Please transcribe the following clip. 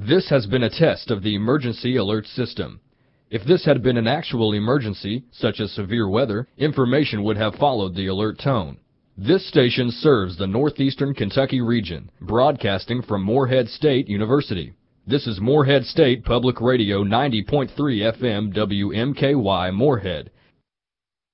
This has been a test of the emergency alert system. If this had been an actual emergency, such as severe weather, information would have followed the alert tone. This station serves the northeastern Kentucky region, broadcasting from Morehead State University. This is Morehead State Public Radio 90.3 FM WMKY Morehead,